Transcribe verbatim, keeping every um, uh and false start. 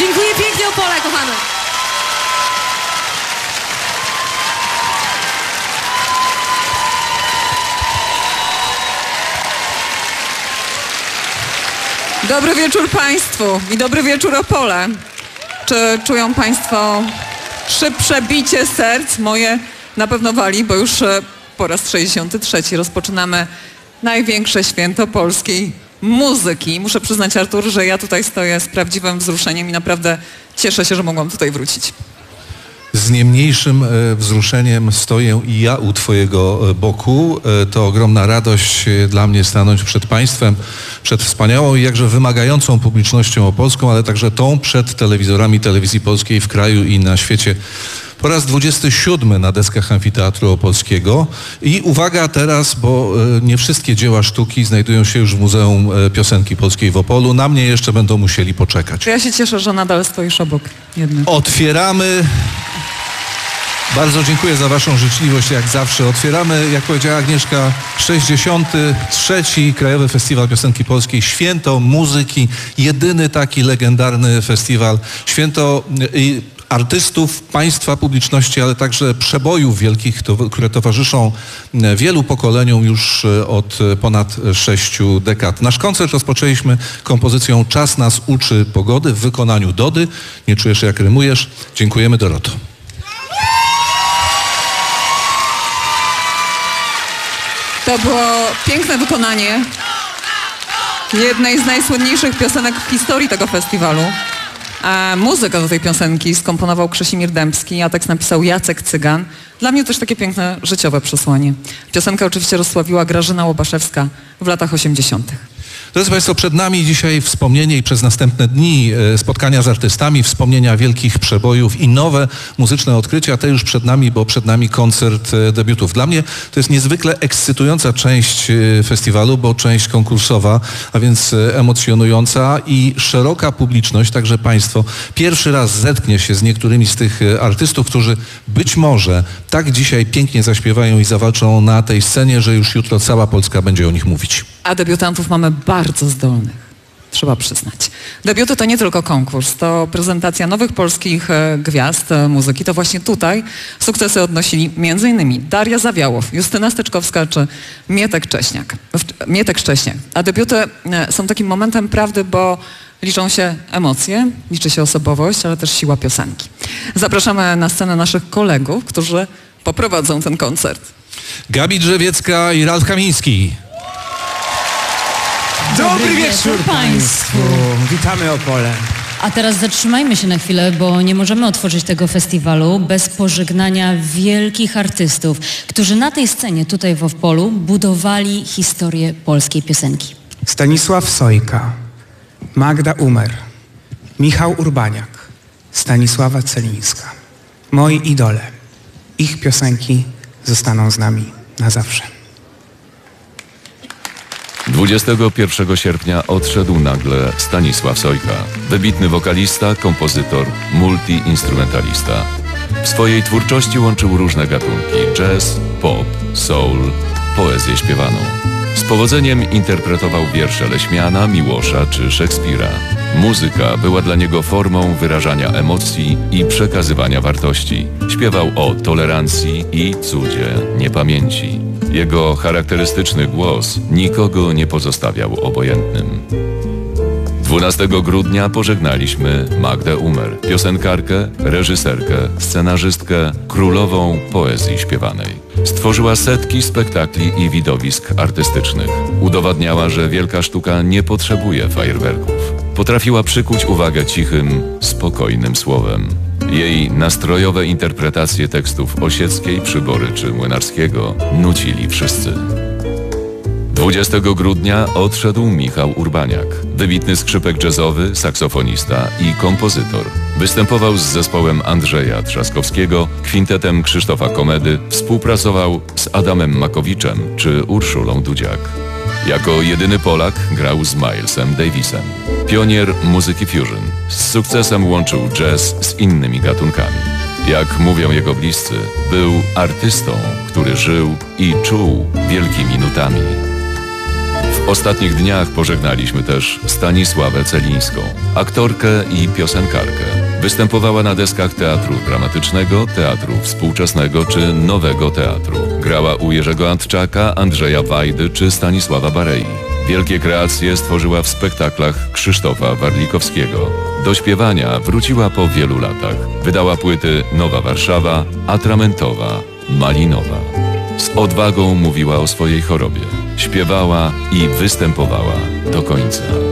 Dziękuję pięknie, Opole, kochane. Dobry wieczór Państwu i dobry wieczór Opole. Czy czują Państwo szybsze bicie serc? Moje na pewno wali, bo już po raz sześćdziesiąty trzeci rozpoczynamy największe święto polskiej muzyki. Muszę przyznać, Artur, że ja tutaj stoję z prawdziwym wzruszeniem i naprawdę cieszę się, że mogłam tutaj wrócić. Z nie mniejszym wzruszeniem stoję i ja u Twojego boku. To ogromna radość dla mnie stanąć przed Państwem, przed wspaniałą i jakże wymagającą publicznością opolską, ale także tą przed telewizorami Telewizji Polskiej w kraju i na świecie. Po raz dwudziesty siódmy na deskach Amfiteatru Opolskiego. I uwaga teraz, bo nie wszystkie dzieła sztuki znajdują się już w Muzeum Piosenki Polskiej w Opolu. Na mnie jeszcze będą musieli poczekać. Ja się cieszę, że nadal stoisz obok. Jednak. Otwieramy... Bardzo dziękuję za Waszą życzliwość, jak zawsze. Otwieramy, jak powiedziała Agnieszka, sześćdziesiąty trzeci Krajowy Festiwal Piosenki Polskiej. Święto muzyki, jedyny taki legendarny festiwal. Święto i artystów, państwa, publiczności, ale także przebojów wielkich, to, które towarzyszą wielu pokoleniom już od ponad sześciu dekad. Nasz koncert rozpoczęliśmy kompozycją Czas nas uczy pogody w wykonaniu Dody. Nie czujesz, jak rymujesz. Dziękujemy, Doroto. To było piękne wykonanie jednej z najsłynniejszych piosenek w historii tego festiwalu. A muzykę do tej piosenki skomponował Krzysimir Dębski, a tekst napisał Jacek Cygan. Dla mnie też takie piękne życiowe przesłanie. Piosenkę oczywiście rozsławiła Grażyna Łobaszewska w latach osiemdziesiątych. Drodzy Państwo, przed nami dzisiaj wspomnienie i przez następne dni spotkania z artystami, wspomnienia wielkich przebojów i nowe muzyczne odkrycia. Te już przed nami, bo przed nami koncert debiutów. Dla mnie to jest niezwykle ekscytująca część festiwalu, bo część konkursowa, a więc emocjonująca i szeroka publiczność, także Państwo, pierwszy raz zetknie się z niektórymi z tych artystów, którzy być może tak dzisiaj pięknie zaśpiewają i zawalczą na tej scenie, że już jutro cała Polska będzie o nich mówić. A debiutantów mamy bardzo zdolnych, trzeba przyznać. Debiuty to nie tylko konkurs, to prezentacja nowych polskich gwiazd muzyki. To właśnie tutaj sukcesy odnosili między innymi Daria Zawiałow, Justyna Steczkowska czy Mietek Cześniak. Mietek Szcześniak. A debiuty są takim momentem prawdy, bo liczą się emocje, liczy się osobowość, ale też siła piosenki. Zapraszamy na scenę naszych kolegów, którzy poprowadzą ten koncert. Gabi Drzewiecka i Ralf Kamiński. Dobry wieczór Państwu! Witamy Opole. A teraz zatrzymajmy się na chwilę, bo nie możemy otworzyć tego festiwalu bez pożegnania wielkich artystów, którzy na tej scenie tutaj w Opolu budowali historię polskiej piosenki. Stanisław Sojka, Magda Umer, Michał Urbaniak, Stanisława Celińska. Moi idole. Ich piosenki zostaną z nami na zawsze. dwudziestego pierwszego sierpnia odszedł nagle Stanisław Sojka. Wybitny wokalista, kompozytor, multi-instrumentalista. W swojej twórczości łączył różne gatunki: jazz, pop, soul, poezję śpiewaną. Z powodzeniem interpretował wiersze Leśmiana, Miłosza czy Szekspira. Muzyka była dla niego formą wyrażania emocji i przekazywania wartości. Śpiewał o tolerancji i cudzie niepamięci. Jego charakterystyczny głos nikogo nie pozostawiał obojętnym. dwunastego grudnia pożegnaliśmy Magdę Umer, piosenkarkę, reżyserkę, scenarzystkę, królową poezji śpiewanej. Stworzyła setki spektakli i widowisk artystycznych. Udowadniała, że wielka sztuka nie potrzebuje fajerwerków. Potrafiła przykuć uwagę cichym, spokojnym słowem. Jej nastrojowe interpretacje tekstów Osieckiej, Przybory czy Młynarskiego nucili wszyscy. dwudziestego grudnia odszedł Michał Urbaniak, wybitny skrzypek jazzowy, saksofonista i kompozytor. Występował z zespołem Andrzeja Trzaskowskiego, kwintetem Krzysztofa Komedy, współpracował z Adamem Makowiczem czy Urszulą Dudziak. Jako jedyny Polak grał z Milesem Davisem. Pionier muzyki fusion. Z sukcesem łączył jazz z innymi gatunkami. Jak mówią jego bliscy, był artystą, który żył i czuł wielkimi nutami. W ostatnich dniach pożegnaliśmy też Stanisławę Celińską, aktorkę i piosenkarkę. Występowała na deskach teatru dramatycznego, teatru współczesnego czy nowego teatru. Grała u Jerzego Antczaka, Andrzeja Wajdy czy Stanisława Barei. Wielkie kreacje stworzyła w spektaklach Krzysztofa Warlikowskiego. Do śpiewania wróciła po wielu latach. Wydała płyty Nowa Warszawa, Atramentowa, Malinowa. Z odwagą mówiła o swojej chorobie. Śpiewała i występowała do końca.